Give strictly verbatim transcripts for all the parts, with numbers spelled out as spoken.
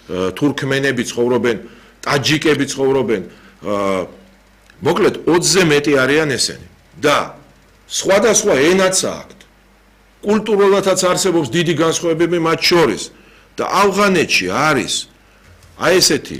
თურქმენები ცხოვრობენ, ტაჯიკები ცხოვრობენ, მოკლედ ოცზე მეტი არიან ესენი და სხვადასხვა ენაც აქვთ. კულტურულადაც არსებობს დიდი განსხვავებები მათ შორის და ავღანეთში არის აი ესეთი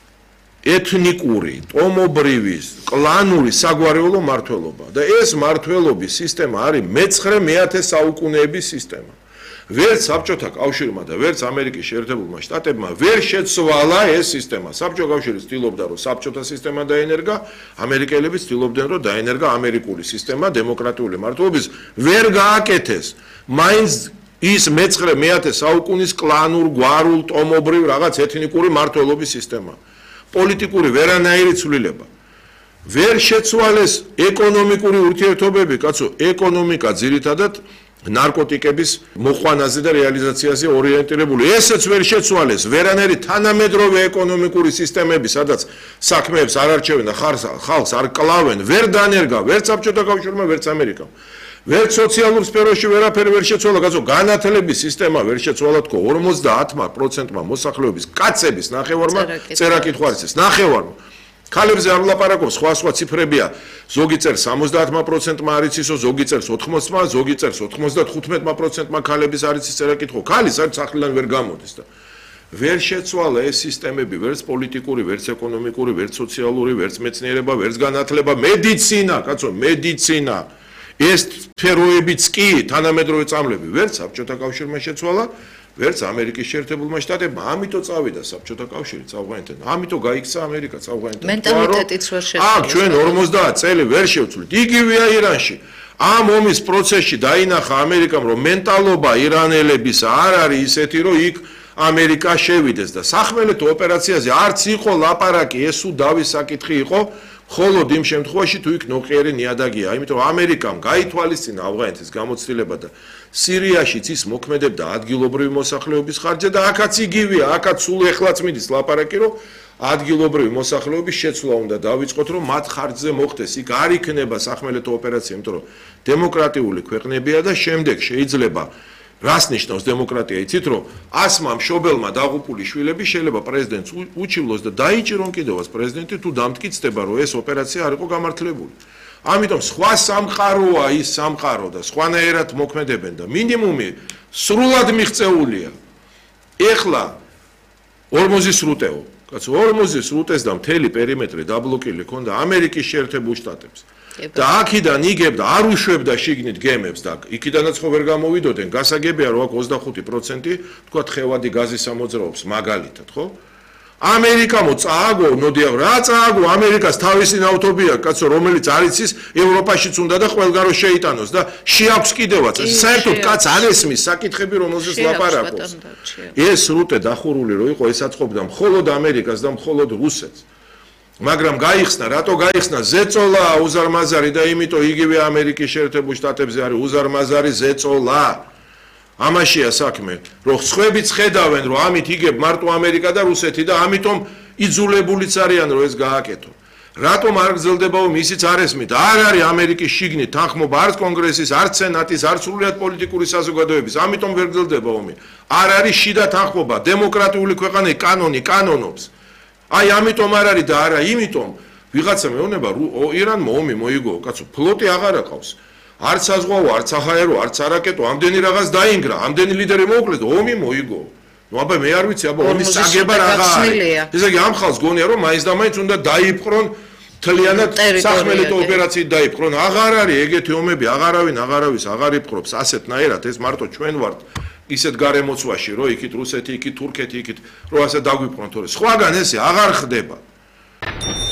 ეთნიკური, ტომობრივი, კლანური საგვარეულო მართლობა და ეს მართლობის სისტემა არის მეცხრე მეათე საუკუნეების სისტემა. ვერც საბჭოთა კავშირმა და ვერც ამერიკის შეერთებულმა შტატებმა ვერ შეცვალა ეს სისტემა. საბჭოთა კავშირი ცდილობდა რომ საბჭოთა სისტემა დაენერგა, ამერიკელები ცდილობდნენ რომ დაენერგა ამერიკული სისტემა დემოკრატიული მართლობის ვერ გააკეთეს. მაინც ის მეცხრე მეათე საუკუნის კლანურ, გვარულ, ტომობრივ რაღაც ეთნიკური მართლობის სისტემა. პოლიტიკური ვერანაირი ცვლილება. ვერ შეცვალეს ეკონომიკური ურთიერთობები, კაცო, ეკონომიკა ძირითადად ნარკოტიკების მოყვანაზე და რეალიზაციაზე ორიენტირებული. ესეც ვერ შეცვალეს. ვერანაირი თანამედროვე ეკონომიკური სისტემები, სადაც საქმეებს არ არჩევენ და ხალხს არ კლავენ, ვერ დანერგა, ვერც საბჭოთა კავშირმა, ვერც ამერიკამ. ვერც სოციალურ სფეროში ვერაფერი ვერ შეცვალა, კაცო, განათლების სისტემა ვერ შეცვალა თქო ორმოცდაათ პროცენტმა მოსახლეობის კაცების ნახევარმა წერა კითხვა არის ეს ნახევარმა. ქალებზე არ ვლაპარაკობ, სხვა სხვა ციფრებია. ზოგი წერს სამოცდაათ პროცენტმა არის ისო, ზოგი წერს ოთხმოცმა, ზოგი წერს ოთხმოცდათხუთმეტ პროცენტმა ქალების არის ის წერა კითხვა. ქალი საერთოდ სახლიდან ვერ გამოდის და ვერ შეცვალა ეს სისტემები, ვერც პოლიტიკური, ვერც ეკონომიკური, ვერც სოციალური, ვერც მეცნიერება, ვერც განათლება, მედიცინა, კაცო, მედიცინა. ეს სფეროებიც კი თანამედროვე წამლები ვერც საბჭოთა კავშირმა შეცვალა, ვერც ამერიკის შეერთებულმა შტატებმა. ამიტომ წავიდა საბჭოთა კავშირი ავღანეთთან. ამიტომ გაიქცა ამერიკაც ავღანეთთან. მენტალიტეტიც ვერ შეცვალა. აქ ჩვენ ორმოცდაათ წელი ვერ შევცვლით. იგივეა ირანში. ამ ომის პროცესში დაინახა ამერიკამ, რომ მენტალობა ირანელების არ არის ისეთი, რომ იქ ამერიკა შევიდეს და სახმელეთო ოპერაციაზე არც იყო ლაპარაკი, ეს უდავის საკითხი იყო. ხოლოდ იმ შემთხვევაში თუ იქ ნოყიერი ნიადაგია, იმიტომ ამერიკამ გაითვალისწინა ავღანეთის გამოცდილება და სირიაშიც ის მოქმედებდა ადგილობრივი მოსახლეობის ხარჯზე და აქაც იგივეა, აქაც სულ ეხლაც მიდის ლაპარაკი, რომ ადგილობრივი მოსახლეობის შეცვლა უნდა დავიწყოთ, რომ მათ ხარჯზე მოხდეს. იქ არ იქნება სახმელეთო ოპერაცია, იმიტომ რომ დემოკრატიული ქვეყნებია და შემდეგ შეიძლება რას ნიშნავს დემოკრატია, იცით რომ ასმა მშობელმა დაღუპული შვილები შეიძლება პრეზიდენტს უჩივლოს და დაიჭირონ კიდევაც პრეზიდენტი თუ დამტკიცდება რომ ეს ოპერაცია არ იყო გამართლებული. ამიტომ სხვა სამყაროა ის სამყარო და სხვანაირად მოქმედებენ და მინიმუმი სრულად მიღწეულია. ეხლა ორმოზის სრუტეო, კაცო, ორმოზის სრუტეს და მთელი პერიმეტრი დაბლოკილი ქონდა ამერიკის შეერთებულ შტატებს. და აქედან იგებდა არ უშვებდა შიგნით გემებს და იქიდანაც ხო ვერ გამოვიდოდნენ. გასაგებია რომ აქ ოცდახუთი პროცენტი თქვა ხევადი გაზის ამოძრავობს მაგალითად, ხო? ამერიკამო წააგო, ნოდია რა წააგო, ამერიკას თავისი ნავთობია, კაცო, რომელიც არის ის ევროპაშიც უნდა და ყველგან რო შეიტანოს და შეაქვს კიდევაც. საერთოდ კაც არ ესმის საკითხები, რომელზეც ლაპარაკობს. ეს სრუტე დახურული რო იყო, ეს აწყობდა მხოლოდ ამერიკას და მხოლოდ რუსეთს. მაგრამ გაიხსნა, რატო გაიხსნა ზეწოლა უზარმაზარი და იმიტომ იგივე ამერიკის შეერთებულ შტატებზე არის უზარმაზარი ზეწოლა. ამაშია საქმე, რომ სხვებიც ხედავენ, რომ ამით იგებ მარტო ამერიკა და რუსეთი და ამიტომ იძულებულიც არიან, რომ ეს გააკეთონ. რატომ არ გრძელდება ომი, ისიც არ ესმით. არ არის ამერიკის შიგნით თანხმობა არც კონგრესის, არც სენატის, არც სრულიად პოლიტიკური საზოგადოების. ამიტომ ვერ გრძელდება ომი. არ არის შიდა თანხმობა, დემოკრატიული ქვეყანა კანონი კანონობს. აი ამიტომ არ არის და არა იმიტომ ვიღაცა მეუბნება ირანმა ომი მოიგო, კაცო, ფლოტი აღარ აყავს. არც საზღვაო, არც საჰაერო, არც არაკეტო, ამდენი რაღაც დაინგრა, ამდენი ლიდერი მოუკლეს, ომი მოიგო. ნუ აბა მე არ ვიცი, აბა ომის საგება რაღა არის. ესე იგი ამ ხალხს გონია რომ მაინც და მაინც უნდა დაიპყრონ თლიანად სახმელეთო ოპერაციით დაიპყრონ. აღარ არის ეგეთი ომები, აღარავინ აღარავის აღარ იპყრობს ასეთნაირად, ეს მარტო ჩვენ ვართ ისეთ გარემოცვაში, რომ იქით რუსეთი, იქით თურქეთი, იქით რომ ასე დაგვიპყრონ თორე სხვაგან ესე აღარ ხდება.